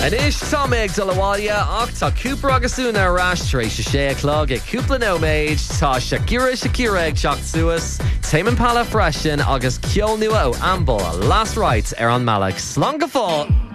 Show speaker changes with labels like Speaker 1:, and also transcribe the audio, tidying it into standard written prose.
Speaker 1: An ish tá méid do leháile ach tá cúpla agus úna arás tar éis sé clog ag cúpla nóméid tá Shakira ag teach suas Tame Impala freisin agus ceol nua ó Amble Last Rites ar an Malach. Slán go fóill.